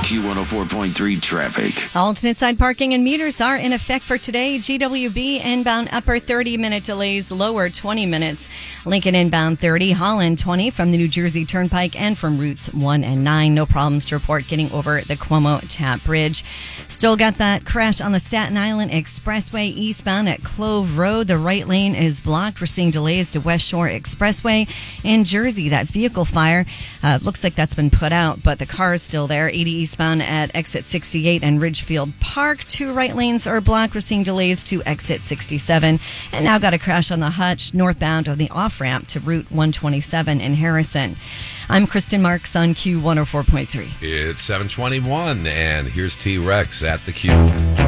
Q104.3 traffic. Alternate side parking and meters are in effect for today. GWB inbound upper 30-minute delays, lower 20 minutes. Lincoln inbound 30, Holland 20 from the New Jersey Turnpike and from routes 1 and 9. No problems to report getting over the Cuomo Tap Bridge. Still got that crash on the Staten Island Expressway eastbound at Clove Road. The right lane is blocked. We're seeing delays to West Shore Expressway. In Jersey, that vehicle fire looks like that's been put out, but the car is still there. 80 eastbound at exit 68 and Ridgefield Park. 2 right lanes are blocked. We're seeing delays to exit 67. And now got a crash on the Hutch northbound on the off-ramp to Route 127 in Harrison. I'm Kristen Marks on Q104.3. It's 7:21, and here's T-Rex at the Q.